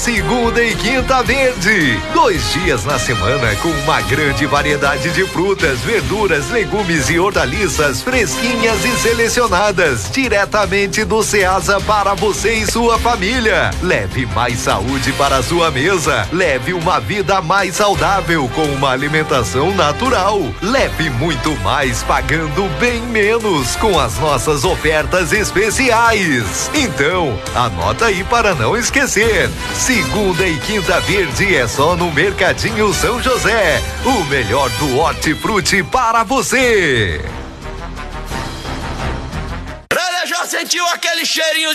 Segunda e quinta verde. 2 dias na semana com uma grande variedade de frutas, verduras, legumes e hortaliças fresquinhas e selecionadas diretamente do Ceasa para você e sua família. Leve mais saúde para a sua mesa. Leve uma vida mais saudável com uma alimentação natural. Leve muito mais pagando bem menos com as nossas ofertas especiais. Então, anota aí para não esquecer. Segunda e quinta verde é só no Mercadinho São José. O melhor do hortifruti para você. Já sentiu aquele cheirinho